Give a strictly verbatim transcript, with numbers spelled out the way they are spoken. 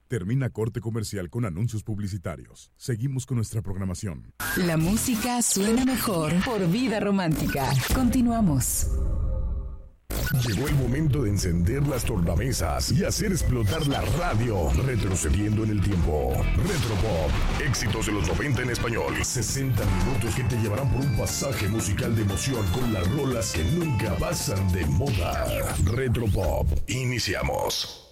Termina corte comercial con anuncios publicitarios. Seguimos con nuestra programación. La música suena mejor por Vida Romántica. Continuamos. Llegó el momento de encender las tornamesas y hacer explotar la radio, retrocediendo en el tiempo. Retropop, éxitos de los noventa en español. sesenta minutos que te llevarán por un pasaje musical de emoción con las rolas que nunca pasan de moda. Retropop, iniciamos.